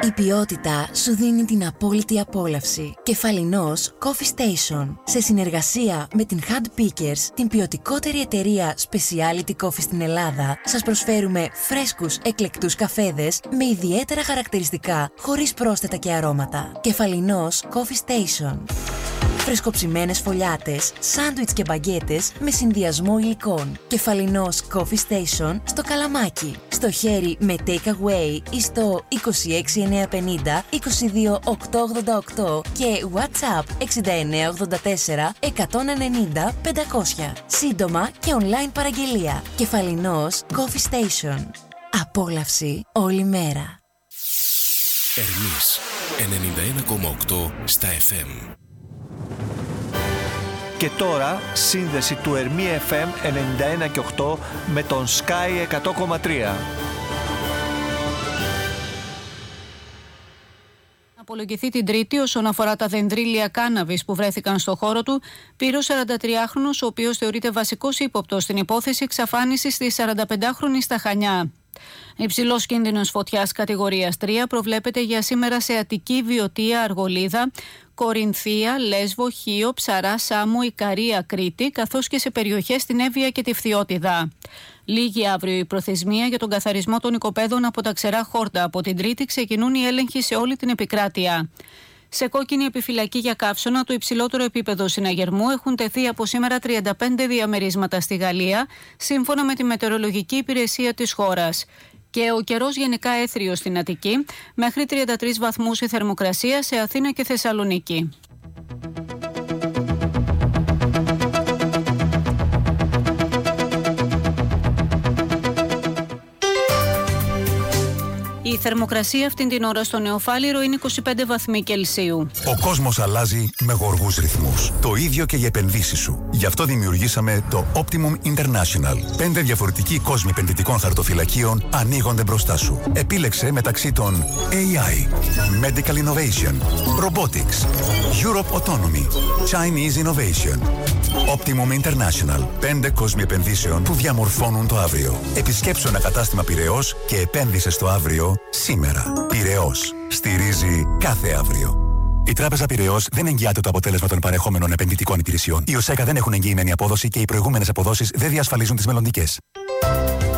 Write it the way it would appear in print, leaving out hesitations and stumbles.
Η ποιότητα σου δίνει την απόλυτη απόλαυση. Κεφαλινός Coffee Station. Σε συνεργασία με την Hand Pickers, την ποιοτικότερη εταιρεία Specialty Coffee στην Ελλάδα, σας προσφέρουμε φρέσκους, εκλεκτούς καφέδες με ιδιαίτερα χαρακτηριστικά, χωρίς πρόσθετα και αρώματα. Κεφαλινός Coffee Station. Φρεσκοψημένες φωλιάτες, σάντουιτς και μπαγκέτες με συνδυασμό υλικών. Κεφαλινός Coffee Station στο Καλαμάκι. Στο χέρι με take away ή στο 26950 22888 και WhatsApp 6984 190 500. Σύντομα και online παραγγελία. Κεφαλινός Coffee Station. Απόλαυση όλη μέρα. Ερμής 91,8 στα FM. Και τώρα σύνδεση του Ερμή FM 91 και 8 με τον Sky 100,3. Απολογηθεί την Τρίτη όσον αφορά τα δενδρίλια κάναβης που βρέθηκαν στο χώρο του, πήρε ο 43χρονος, ο οποίος θεωρείται βασικός ύποπτος στην υπόθεση εξαφάνισης της 45χρονης στα Χανιά. Υψηλός κίνδυνος φωτιάς κατηγορίας 3 προβλέπεται για σήμερα σε Αττική, Βιωτία, Αργολίδα, Κορινθία, Λέσβο, Χίο, Ψαρά, Σάμο, Ικαρία, Κρήτη, καθώς και σε περιοχές στην Εύβοια και τη Φθιώτιδα. Λίγη αύριο η προθεσμία για τον καθαρισμό των οικοπαίδων από τα ξερά χόρτα. Από την Τρίτη ξεκινούν οι έλεγχοι σε όλη την επικράτεια. Σε κόκκινη επιφυλακή για καύσωνα, το υψηλότερο επίπεδο συναγερμού, έχουν τεθεί από σήμερα 35 διαμερίσματα στη Γαλλία, σύμφωνα με τη Μετεωρολογική Υπηρεσία της χώρας. Και ο καιρός γενικά έθριος στην Αττική, μέχρι 33 βαθμούς η θερμοκρασία σε Αθήνα και Θεσσαλονίκη. Η θερμοκρασία αυτήν την ώρα στο Νεοφάλιρο είναι 25 βαθμοί Κελσίου. Ο κόσμος αλλάζει με γοργούς ρυθμούς. Το ίδιο και οι επενδύσεις σου. Γι' αυτό δημιουργήσαμε το Optimum International. 5 διαφορετικοί κόσμοι επενδυτικών χαρτοφυλακίων ανοίγονται μπροστά σου. Επίλεξε μεταξύ των AI, Medical Innovation, Robotics, Europe Autonomy, Chinese Innovation. Optimum International. 5 κόσμοι επενδύσεων που διαμορφώνουν το αύριο. Επισκέψου ένα κατάστημα Πειραιώς και επένδυσε στο αύριο σήμερα. Πειραιώς. Στηρίζει κάθε αύριο. Η Τράπεζα Πειραιώς δεν εγγυάται το αποτέλεσμα των παρεχόμενων επενδυτικών υπηρεσιών. Οι ΟΣΕΚΑ δεν έχουν εγγυημένη απόδοση και οι προηγούμενες αποδόσεις δεν διασφαλίζουν τις μελλοντικές.